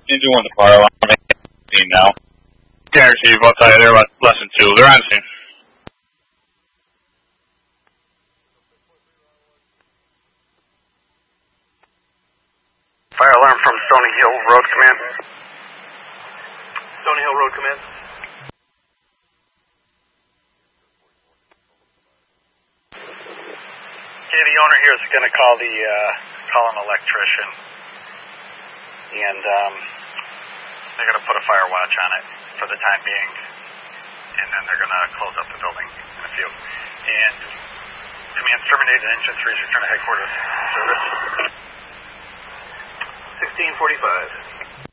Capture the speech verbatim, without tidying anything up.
Engine one, the fire alarm. Scene now. Guarantee you, both they're about less than two. They're on scene. Fire alarm from Stony Hill Road Command. Stony Hill Road Command. Okay, the owner here is going to call the uh, call an electrician, and um, they're going to put a fire watch on it for the time being, and then they're going to close up the building in a few. And command terminated engine three is return to headquarters service. sixteen forty-five.